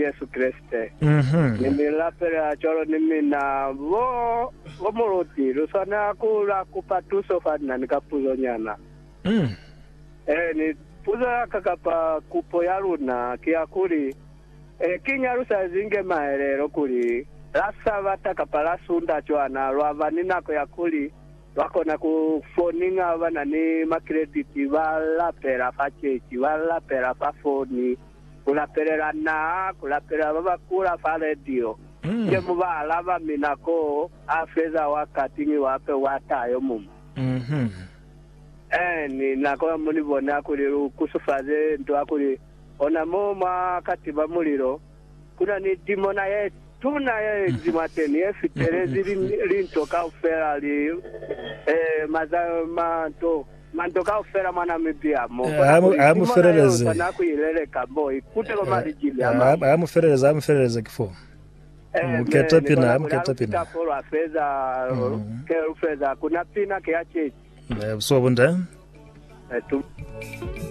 Yesu Kriste. Nimilapera choro nimina vo moroti rusana kula kupatuso fana nikapuzo nyana. Ni puzo kakapa kupo yaruna kia kuri kinyarusa zinge maerero kuri rasa vataka pala sunda chwana lwavanina ko yakuli wakona kufoninga vana ni makrediti valapera pachechi valapera pafoni kulaperera na kulapera vavakula fa radio jemu valava minako afeza wakati ni wape watayo mumu ni nako muni bona kuri kusufaze ndo akuri ona moma katiba muliro kuna ni dimona ye tuna ye dimateni efitere ziri lintoka ufera li manto ka ufera mana mibia mo amuferereze sana kuileleka boy kutelo mali jili amuferereze kifo muketa pina for afeza kuna pina ke ache so bunda